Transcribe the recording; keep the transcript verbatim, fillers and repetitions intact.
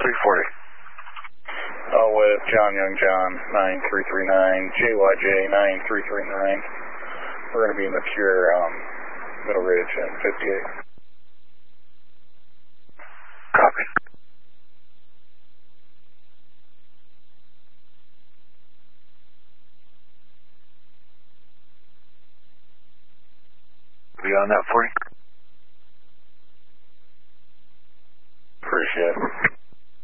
three forty. Uh, with John Young John, nine three three nine, J Y J, nine three three nine. We're going to be in the Pure um, Middle Ridge in fifty-eight. Copy. Beyond that forty?